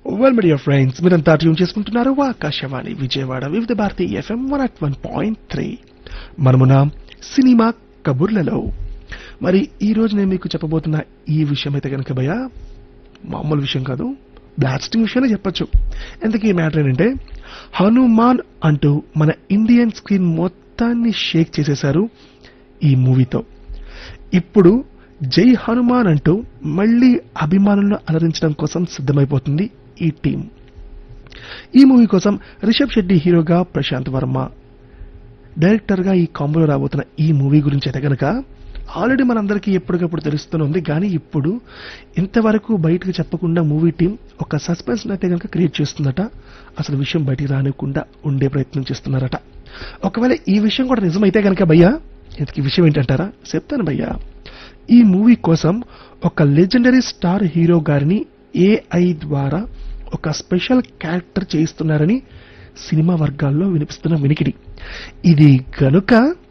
Well media friends, మీరంతా tune చేసుకుంటున్నారు ఆకాశవాణి విజయవాడ వివిధ భారతి ఎఫ్ఎం 101.3. మనమున సినిమా కబుర్లలో. మరి ఈ రోజు నేను మీకు చెప్పబోతున్న ఈ విషయం అయితే కనుక భయ మామూలు విషయం కాదు, బ్లాస్టింగ్ విషయాన్ని చెప్పొచ్చు. ఎందుకు ఈ మ్యాటర్ ఏంటంటే, హనుమాన్ అంటూ మన ఇండియన్ స్క్రీన్ మొత్తాన్ని షేక్ చేసేశారు ఈ మూవీతో. ఇప్పుడు జై హనుమాన్ అంటూ మళ్లీ అభిమానులను అలరించడం కోసం సిద్ధమైపోతుంది ఈ టీం. ఈ మూవీ కోసం రిషబ్ శెట్టి హీరోగా, ప్రశాంత్ వర్మ డైరెక్టర్ గా ఈ కాంబోలో రాబోతున్న ఈ మూవీ గురించి అయితే కనుక ఆల్రెడీ మనందరికీ ఎప్పటికప్పుడు తెలుస్తూనే ఉంది. కానీ ఇప్పుడు ఇంతవరకు బయటకు చెప్పకుండా మూవీ టీం ఒక సస్పెన్స్ అయితే కనుక క్రియేట్ చేస్తుందట. అసలు విషయం బయటికి రానివ్వకుండా ఉండే ప్రయత్నం చేస్తున్నారట. ఒకవేళ ఈ విషయం కూడా నిజమైతే కనుక భయ్యా, ఇంతకీ విషయం ఏంటంటారా? చెప్తాను భయ్యా. ఈ మూవీ కోసం ఒక లెజెండరీ స్టార్ హీరో గారిని ఏఐ ద్వారా ఒక స్పెషల్ క్యారెక్టర్ చేయిస్తున్నారని సినిమా వర్గాల్లో వినిపిస్తున్న వినికిడి. ఇది గనుక